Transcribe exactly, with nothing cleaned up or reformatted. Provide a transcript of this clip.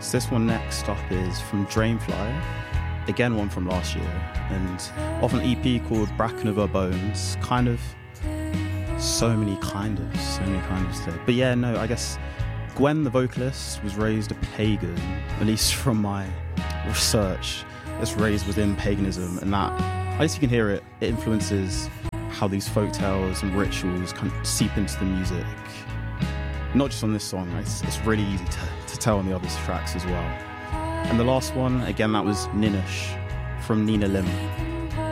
So this one next up is from Drainfly, again one from last year, and off an E P called Bracken of Her Bones. Kind of, so many kind of, so many kind of there. But yeah, no, I guess Gwen, the vocalist, was raised a pagan, at least from my research. It's raised within paganism, and that, I guess you can hear it, it influences how these folk tales and rituals kind of seep into the music. Not just on this song, it's, it's really easy to, to tell on the other tracks as well. And the last one, again, that was Ninish from Nina Lim.